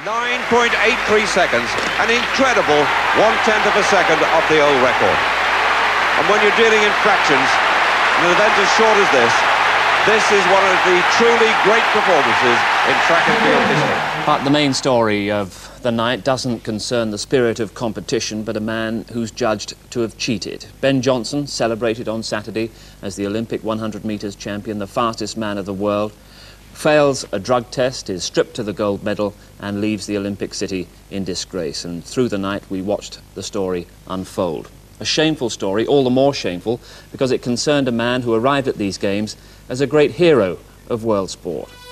9.83 seconds, an incredible 1/10 of a second off the old record. And when you're dealing in fractions, in an event as short as this is one of the truly great performances in track and field history. But the main story of the night doesn't concern the spirit of competition, but a man who's judged to have cheated. Ben Johnson, celebrated on Saturday as the Olympic 100 metres champion, the fastest man of the world, fails a drug test, is stripped of the gold medal and leaves the Olympic city in disgrace. And through the night we watched the story unfold. A shameful story, all the more shameful because it concerned a man who arrived at these games as a great hero of world sport.